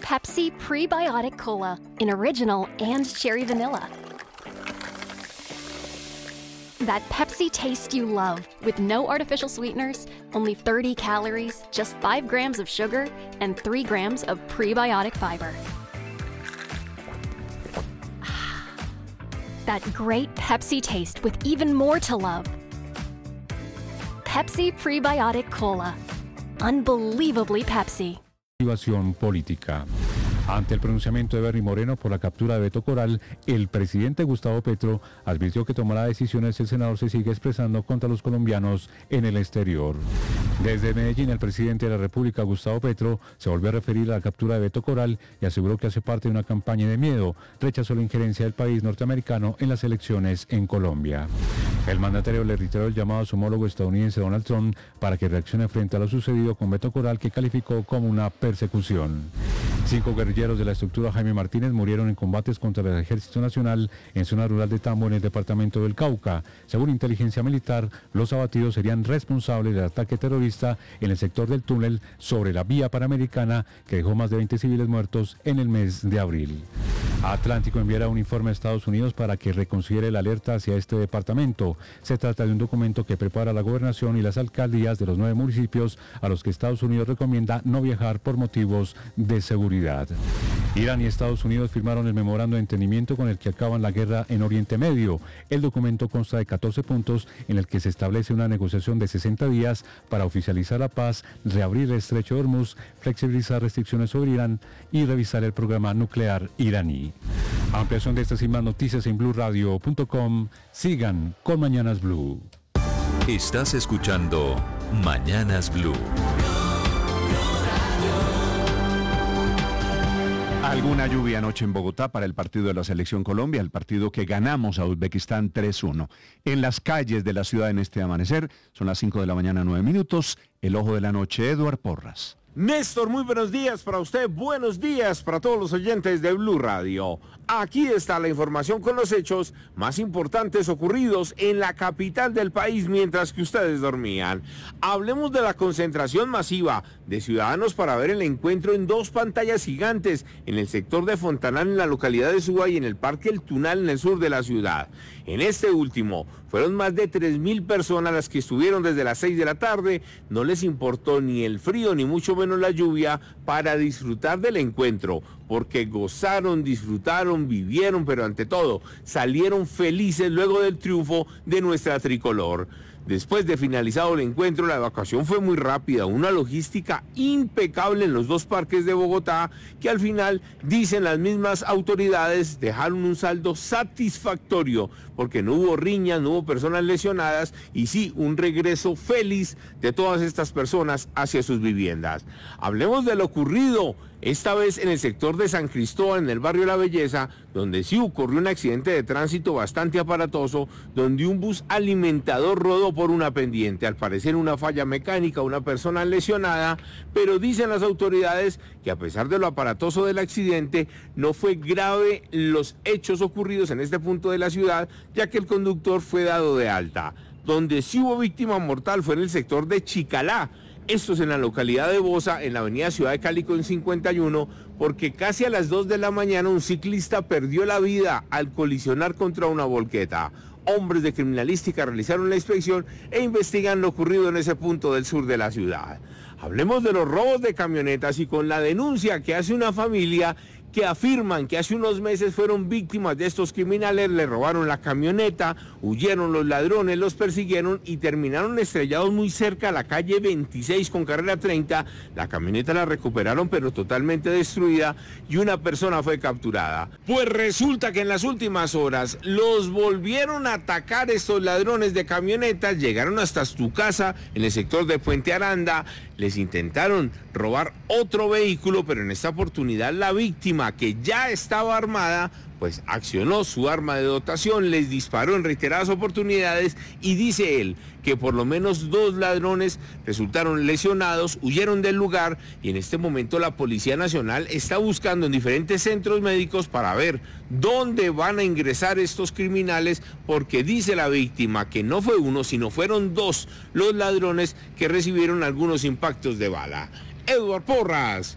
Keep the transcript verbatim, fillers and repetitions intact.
Pepsi Prebiotic Cola in original and cherry vanilla. That Pepsi taste you love, with no artificial sweeteners, only thirty calories, just five grams of sugar, and three grams of prebiotic fiber. That great Pepsi taste with even more to love. Pepsi Prebiotic Cola. Unbelievably Pepsi. Motivación política. Ante el pronunciamiento de Bernie Moreno por la captura de Beto Coral, el presidente Gustavo Petro advirtió que tomará decisiones. El senador se sigue expresando contra los colombianos en el exterior. Desde Medellín, el presidente de la República, Gustavo Petro, se volvió a referir a la captura de Beto Coral y aseguró que hace parte de una campaña de miedo. Rechazó la injerencia del país norteamericano en las elecciones en Colombia. El mandatario le reiteró el llamado a su homólogo estadounidense Donald Trump para que reaccione frente a lo sucedido con Beto Coral, que calificó como una persecución. Cinco guerrilleros de la estructura Jaime Martínez murieron en combates contra el Ejército Nacional en zona rural de Tambo, en el departamento del Cauca. Según inteligencia militar, los abatidos serían responsables del ataque terrorista en el sector del túnel sobre la vía panamericana, que dejó más de veinte civiles muertos en el mes de abril. Atlántico enviará un informe a Estados Unidos para que reconsidere la alerta hacia este departamento. Se trata de un documento que prepara la gobernación y las alcaldías de los nueve municipios a los que Estados Unidos recomienda no viajar por motivos de seguridad. Irán y Estados Unidos firmaron el memorando de entendimiento con el que acaban la guerra en Oriente Medio. El documento consta de catorce puntos en el que se establece una negociación de sesenta días para oficializar la paz, reabrir el estrecho de Hormuz, flexibilizar restricciones sobre Irán y revisar el programa nuclear iraní. Ampliación de estas y más noticias en blue radio punto com. Sigan con Mañanas Blue. Estás escuchando Mañanas Blue. Alguna lluvia anoche en Bogotá para el partido de la Selección Colombia, el partido que ganamos a Uzbekistán tres uno. En las calles de la ciudad en este amanecer, son las cinco de la mañana, nueve minutos, el ojo de la noche, Eduard Porras. Néstor, muy buenos días para usted, buenos días para todos los oyentes de Blue Radio. Aquí está la información con los hechos más importantes ocurridos en la capital del país mientras que ustedes dormían. Hablemos de la concentración masiva de ciudadanos para ver el encuentro en dos pantallas gigantes en el sector de Fontanal, en la localidad de Suba, y en el Parque El Tunal, en el sur de la ciudad. En este último, fueron más de tres mil personas las que estuvieron desde las seis de la tarde. No les importó ni el frío ni mucho menos la lluvia para disfrutar del encuentro, porque gozaron, disfrutaron, vivieron, pero ante todo salieron felices luego del triunfo de nuestra tricolor. Después de finalizado el encuentro, la evacuación fue muy rápida, una logística impecable en los dos parques de Bogotá, que al final, dicen las mismas autoridades, dejaron un saldo satisfactorio, porque no hubo riñas, no hubo personas lesionadas, y sí, un regreso feliz de todas estas personas hacia sus viviendas. Hablemos de lo ocurrido esta vez en el sector de San Cristóbal, en el barrio La Belleza, donde sí ocurrió un accidente de tránsito bastante aparatoso, donde un bus alimentador rodó por una pendiente. Al parecer una falla mecánica, una persona lesionada, pero dicen las autoridades que a pesar de lo aparatoso del accidente, no fue grave los hechos ocurridos en este punto de la ciudad, ya que el conductor fue dado de alta. Donde sí hubo víctima mortal fue en el sector de Chicalá. Esto es en la localidad de Bosa, en la avenida Ciudad de Cali con cincuenta y uno, porque casi a las dos de la mañana un ciclista perdió la vida al colisionar contra una volqueta. Hombres de criminalística realizaron la inspección e investigan lo ocurrido en ese punto del sur de la ciudad. Hablemos de los robos de camionetas y con la denuncia que hace una familia que afirman que hace unos meses fueron víctimas de estos criminales, le robaron la camioneta, huyeron los ladrones, los persiguieron y terminaron estrellados muy cerca a la calle veintiséis con carrera treinta. La camioneta la recuperaron pero totalmente destruida y una persona fue capturada. Pues resulta que en las últimas horas los volvieron a atacar estos ladrones de camionetas, llegaron hasta su casa en el sector de Puente Aranda, les intentaron robar otro vehículo, pero en esta oportunidad la víctima, que ya estaba armada, pues accionó su arma de dotación, les disparó en reiteradas oportunidades y dice él que por lo menos dos ladrones resultaron lesionados, huyeron del lugar y en este momento la Policía Nacional está buscando en diferentes centros médicos para ver dónde van a ingresar estos criminales, porque dice la víctima que no fue uno, sino fueron dos los ladrones que recibieron algunos impactos de bala. Eduard Porras,